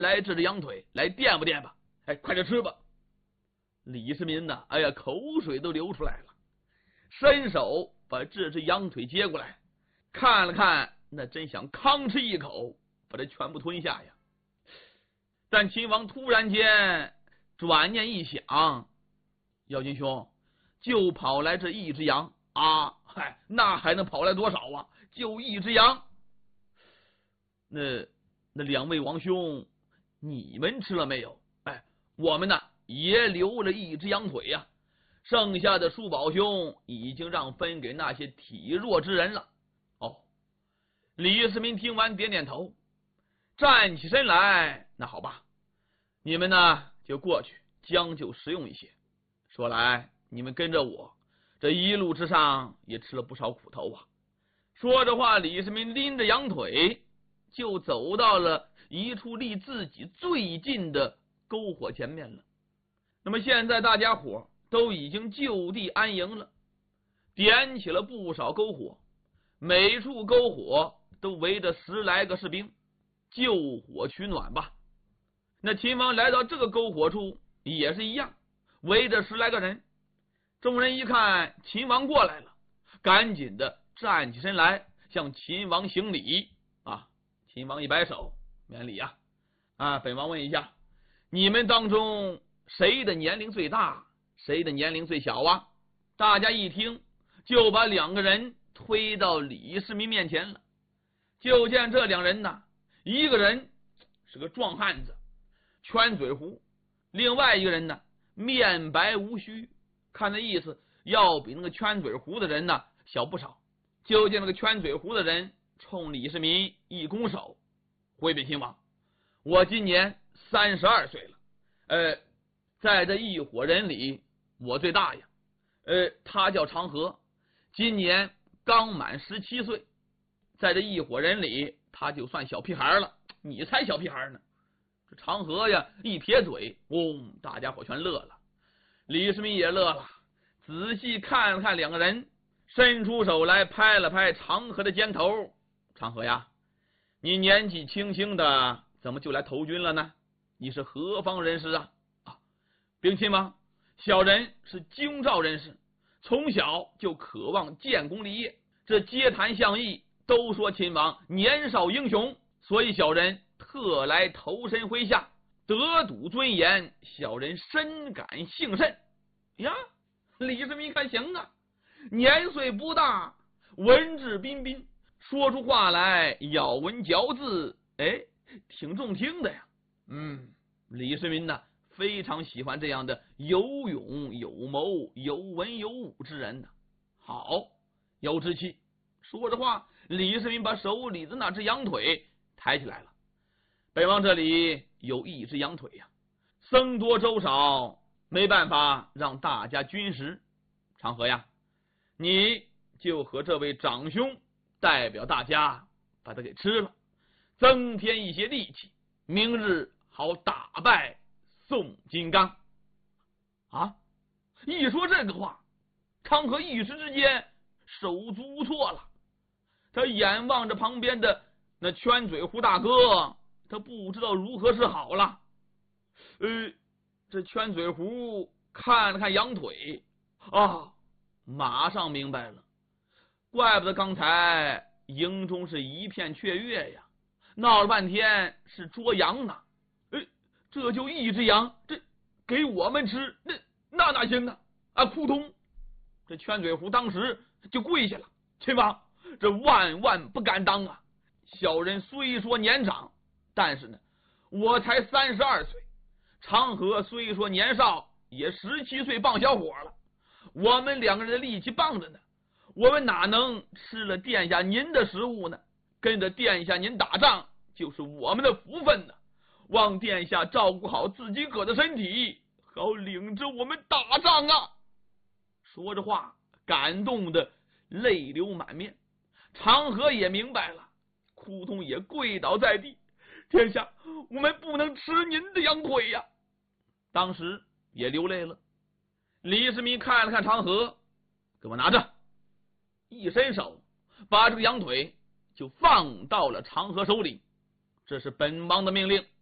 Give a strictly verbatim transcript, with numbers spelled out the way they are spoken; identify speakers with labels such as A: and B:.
A: 来治治羊腿，来垫吧垫吧，哎，快点吃吧。李世民呢，哎呀，口水都流出来了，伸手把这只羊腿接过来，看了看，那真想吭哧一口把它全部吞下呀。但秦王突然间转念一想，姚金兄，就跑来这一只羊啊，嗨，那还能跑来多少啊？就一只羊。那那两位王兄，你们吃了没有？哎，我们呢也留了一只羊腿呀、啊，剩下的叔宝兄已经让分给那些体弱之人了。哦，李世民听完点点头，站起身来，那好吧，你们呢就过去将就食用一些。说来你们跟着我，这一路之上也吃了不少苦头啊。说着话，李世民拎着羊腿就走到了一处离自己最近的篝火前面了。那么现在大家伙都已经就地安营了，点起了不少篝火，每处篝火都围着十来个士兵，救火取暖吧。那秦王来到这个篝火处也是一样，围着十来个人。众人一看秦王过来了，赶紧的站起身来向秦王行礼啊。秦王一摆手，免礼啊！啊，本王问一下，你们当中谁的年龄最大，谁的年龄最小啊？大家一听，就把两个人推到李世民面前了。就见这两人呢，一个人是个壮汉子，圈嘴胡；另外一个人呢，面白无须，看那意思要比那个圈嘴胡的人呢小不少。就见那个圈嘴胡的人冲李世民一拱手，回禀亲王，我今年三十二岁了，呃，在这一伙人里我最大呀，呃，他叫长河，今年刚满十七岁，在这一伙人里他就算小屁孩了，你才小屁孩呢。这长河呀一撇嘴，嗡，大家伙全乐了，李世民也乐了，仔细看了看两个人，伸出手来拍了拍长河的肩头，长河呀，你年纪轻轻的怎么就来投军了呢？你是何方人士啊？啊，禀亲王，小人是京兆人士，从小就渴望建功立业，这街谈巷议都说亲王年少英雄，所以小人特来投身麾下，得睹尊严，小人深感幸甚。呀，李世民一看行啊，年岁不大，文质彬彬，说出话来咬文嚼字，哎，挺中听的呀。嗯，李世民呢非常喜欢这样的有勇有谋、有文有武之人呢。好，有志气。说着话，李世民把手里的那只羊腿抬起来了。本王这里有一只羊腿呀、啊，僧多粥少，没办法让大家均食。长河呀，你就和这位长兄代表大家把它给吃了，增添一些力气，明日好打败宋金刚。啊！一说这个话，长河一时之间手足无措了。他眼望着旁边的那圈嘴胡大哥，他不知道如何是好了。呃，这圈嘴胡看了看羊腿，啊，马上明白了，怪不得刚才营中是一片雀跃呀，闹了半天是捉羊呢。呃，这就一只羊，这给我们吃，那那哪行啊？啊，扑通！这圈嘴胡当时就跪下了，亲王，这万万不敢当啊！小人虽说年长，但是呢，我才三十二岁。长河虽说年少，也十七岁棒小伙了。我们两个人的力气棒着呢，我们哪能吃了殿下您的食物呢？跟着殿下您打仗就是我们的福分呢。望殿下照顾好自己个的身体，好领着我们打仗啊！说着话，感动的泪流满面。长河也明白了，扑通也跪倒在地，殿下，我们不能吃您的羊腿呀！当时也流泪了。李世民看了看长河，给我拿着，一伸手把这个羊腿就放到了长河手里。这是本王的命令。